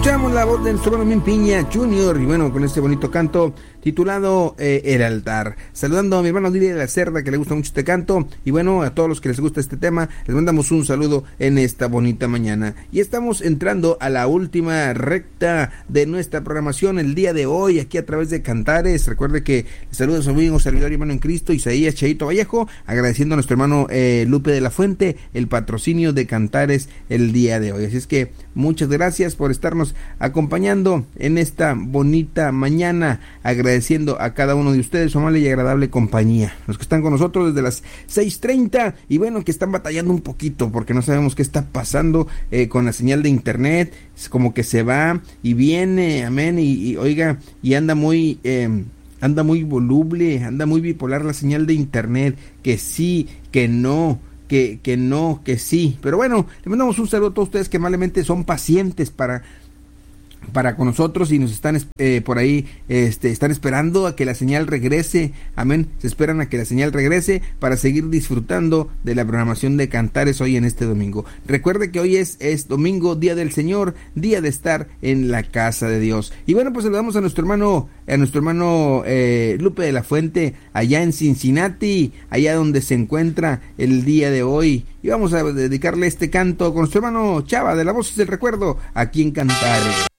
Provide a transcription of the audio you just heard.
Escuchamos la voz de nuestro hermano Piña Junior y bueno, con este bonito canto titulado El Altar. Saludando a mi hermano Dile de la Cerda, que le gusta mucho este canto, y bueno, a todos los que les gusta este tema, les mandamos un saludo en esta bonita mañana. Y estamos entrando a la última recta de nuestra programación el día de hoy, aquí a través de Cantares. Recuerde que saludos a su amigo, servidor y hermano en Cristo, Isaías Cheito Vallejo, agradeciendo a nuestro hermano Lupe de la Fuente el patrocinio de Cantares el día de hoy. Así es que muchas gracias por estarnos acompañando en esta bonita mañana, agradeciendo a cada uno de ustedes su amable y agradable compañía, los que están con nosotros desde las 6:30 y bueno, que están batallando un poquito porque no sabemos qué está pasando con la señal de internet, es como que se va y viene, amén, y oiga, y anda muy voluble, anda muy bipolar la señal de internet, que sí, que no, que no, que sí. Pero bueno, le mandamos un saludo a todos ustedes que amablemente son pacientes para con nosotros y nos están por ahí están esperando a que la señal regrese, amén, se esperan a que la señal regrese para seguir disfrutando de la programación de Cantares hoy en este domingo. Recuerde que hoy es domingo, día del Señor, día de estar en la casa de Dios. Y bueno, pues saludamos a nuestro hermano Lupe de la Fuente allá en Cincinnati, allá donde se encuentra el día de hoy, y vamos a dedicarle este canto con nuestro hermano Chava de la Voz del Recuerdo aquí en Cantares.